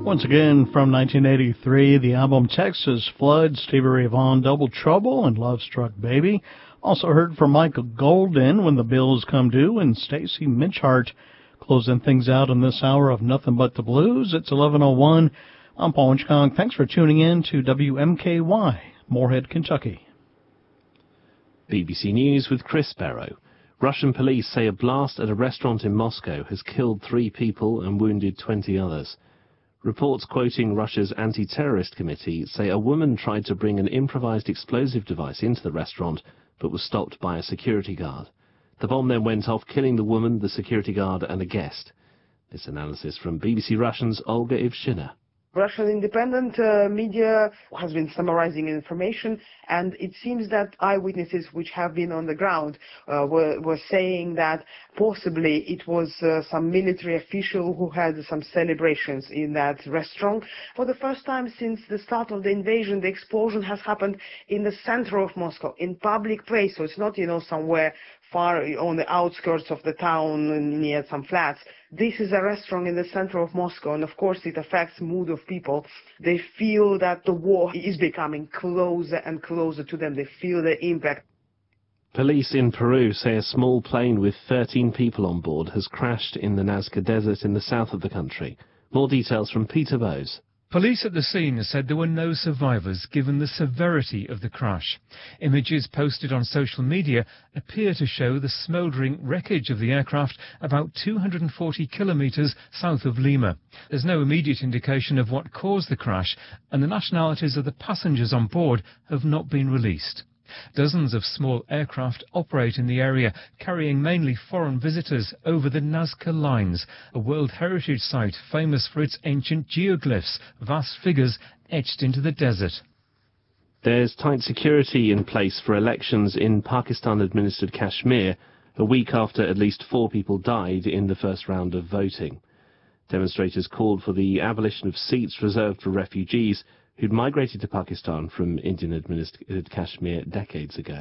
Once again, from 1983, the album Texas Flood, Stevie Ray Vaughan, Double Trouble, and Love Struck Baby. Also heard from Michael Golden, When the Bills Come Due, and Stacy Mitchhart. Closing things out in this hour of Nothing But the Blues. It's 11:01. I'm Paul Inchkong. Thanks for tuning in to WMKY, Moorhead, Kentucky. BBC News with Chris Barrow. Russian police say a blast at a restaurant in Moscow has killed 3 people and wounded 20 others. Reports quoting Russia's anti-terrorist committee say a woman tried to bring an improvised explosive device into the restaurant but was stopped by a security guard. The bomb then went off, killing the woman, the security guard and a guest. This analysis from BBC Russian's Olga Ivshina. Russian independent media has been summarizing information, and it seems that eyewitnesses which have been on the ground were saying that possibly it was some military official who had some celebrations in that restaurant. For the first time since the start of the invasion, the explosion has happened in the center of Moscow, in public place, so it's not, somewhere far on the outskirts of the town near some flats. This is a restaurant in the center of Moscow, and of course it affects the mood of people. They feel that the war is becoming closer and closer to them. They feel the impact. Police in Peru say a small plane with 13 people on board has crashed in the Nazca Desert in the south of the country. More details from Peter Bowes. Police at the scene said there were no survivors given the severity of the crash. Images posted on social media appear to show the smouldering wreckage of the aircraft about 240 kilometres south of Lima. There's no immediate indication of what caused the crash, and the nationalities of the passengers on board have not been released. Dozens of small aircraft operate in the area, carrying mainly foreign visitors over the Nazca Lines, a World Heritage Site famous for its ancient geoglyphs, vast figures etched into the desert. There's tight security in place for elections in Pakistan-administered Kashmir, a week after at least 4 people died in the first round of voting. Demonstrators called for the abolition of seats reserved for refugees who'd migrated to Pakistan from Indian-administered Kashmir decades ago.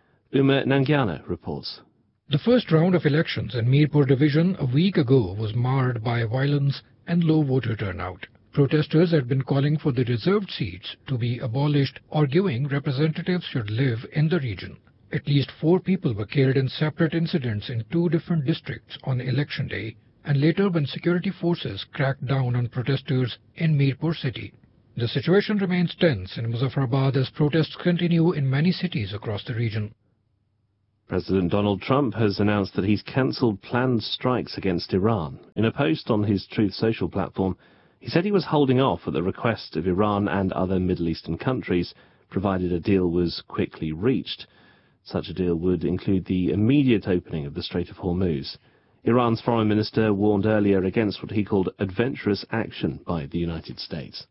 Uma Nangiana reports. The first round of elections in Mirpur division a week ago was marred by violence and low voter turnout. Protesters had been calling for the reserved seats to be abolished, arguing representatives should live in the region. At least 4 people were killed in separate incidents in 2 different districts on election day, and later when security forces cracked down on protesters in Mirpur city. The situation remains tense in Muzaffarabad as protests continue in many cities across the region. President Donald Trump has announced that he's cancelled planned strikes against Iran. In a post on his Truth Social platform, he said he was holding off at the request of Iran and other Middle Eastern countries, provided a deal was quickly reached. Such a deal would include the immediate opening of the Strait of Hormuz. Iran's foreign minister warned earlier against what he called adventurous action by the United States.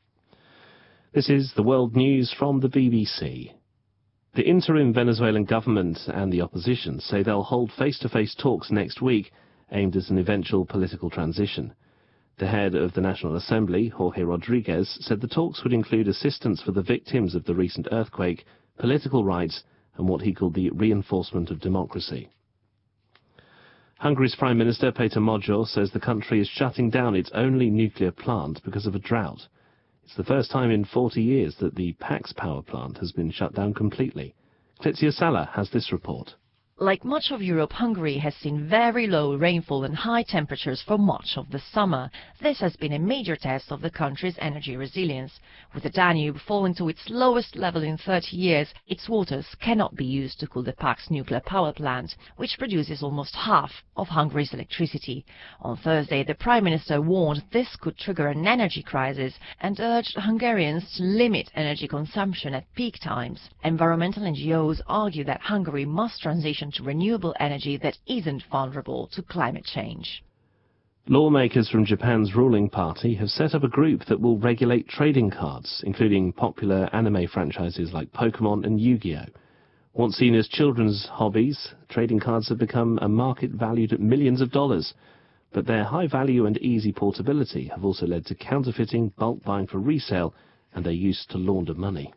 This is the World News from the BBC. The interim Venezuelan government and the opposition say they'll hold face-to-face talks next week aimed at an eventual political transition. The head of the National Assembly, Jorge Rodriguez, said the talks would include assistance for the victims of the recent earthquake, political rights and what he called the reinforcement of democracy. Hungary's Prime Minister Peter Magyar says the country is shutting down its only nuclear plant because of a drought. It's the first time in 40 years that the Pax power plant has been shut down completely. Klitsia Sala has this report. Like much of Europe, Hungary has seen very low rainfall and high temperatures for much of the summer. This has been a major test of the country's energy resilience. With the Danube falling to its lowest level in 30 years, its waters cannot be used to cool the Pax nuclear power plant, which produces almost half of Hungary's electricity. On Thursday, the Prime Minister warned this could trigger an energy crisis and urged Hungarians to limit energy consumption at peak times. Environmental NGOs argue that Hungary must transition to renewable energy that isn't vulnerable to climate change. Lawmakers from Japan's ruling party have set up a group that will regulate trading cards, including popular anime franchises like Pokemon and Yu-Gi-Oh! Once seen as children's hobbies, trading cards have become a market valued at millions of dollars. But their high value and easy portability have also led to counterfeiting, bulk buying for resale, and their use to launder money.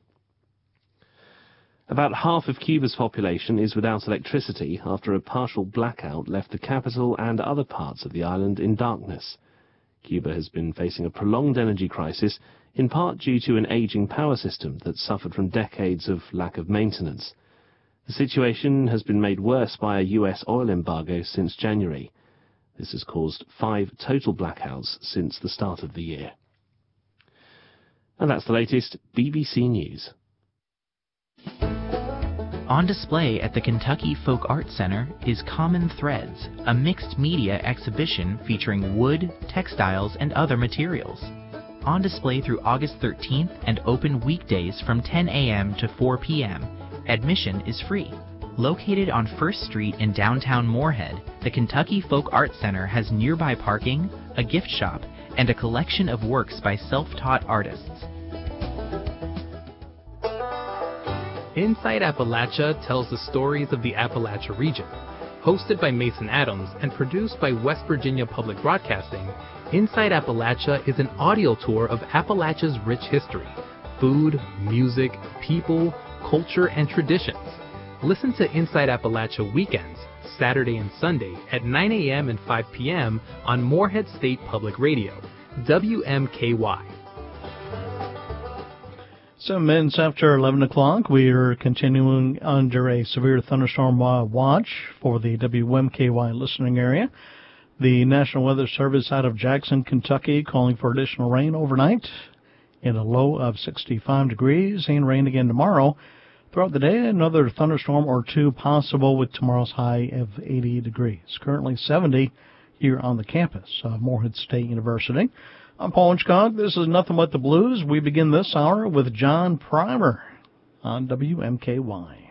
About half of Cuba's population is without electricity after a partial blackout left the capital and other parts of the island in darkness. Cuba has been facing a prolonged energy crisis, in part due to an aging power system that suffered from decades of lack of maintenance. The situation has been made worse by a US oil embargo since January. This has caused 5 total blackouts since the start of the year. And that's the latest BBC News. On display at the Kentucky Folk Art Center is Common Threads, a mixed media exhibition featuring wood, textiles, and other materials. On display through August 13th and open weekdays from 10 a.m. to 4 p.m. Admission is free. Located on 1st Street in downtown Moorhead, the Kentucky Folk Art Center has nearby parking, a gift shop, and a collection of works by self-taught artists. Inside Appalachia tells the stories of the Appalachia region. Hosted by Mason Adams and produced by West Virginia Public Broadcasting, Inside Appalachia is an audio tour of Appalachia's rich history, food, music, people, culture, and traditions. Listen to Inside Appalachia weekends, Saturday and Sunday at 9 a.m. and 5 p.m. on Moorhead State Public Radio, WMKY. 7 minutes after 11 o'clock, we are continuing under a severe thunderstorm watch for the WMKY listening area. The National Weather Service out of Jackson, Kentucky, calling for additional rain overnight in a low of 65 degrees and rain again tomorrow. Throughout the day, another thunderstorm or two possible with tomorrow's high of 80 degrees. Currently 70 here on the campus of Moorhead State University. I'm Paul Hitchcock. This is Nothing But the Blues. We begin this hour with John Primer on WMKY.